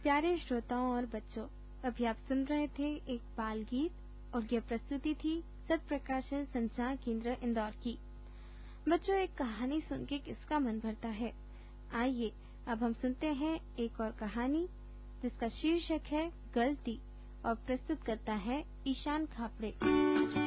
प्यारे श्रोताओं और बच्चों, अभी आप सुन रहे थे एक बाल गीत और यह प्रस्तुति थी सत्प्रकाशन संचार केंद्र इंदौर की। बच्चों, एक कहानी सुन के किसका मन भरता है? आइए अब हम सुनते हैं एक और कहानी जिसका शीर्षक है गलती और प्रस्तुत करता है ईशान खापड़े।